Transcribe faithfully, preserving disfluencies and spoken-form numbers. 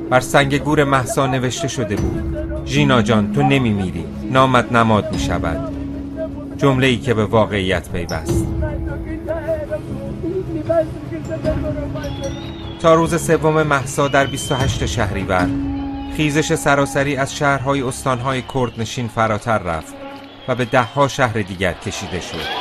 بر سنگ گور مهسا نوشته شده بود: ژینا جان، تو نمی میری، نامت نماد می شود. جمله ای که به واقعیت پیوست. تا روز سوم مهسا در بیست و هشتم شهریور خیزش سراسری از شهرهای استانهای کردنشین فراتر رفت و به ده ها شهر دیگر کشیده شد.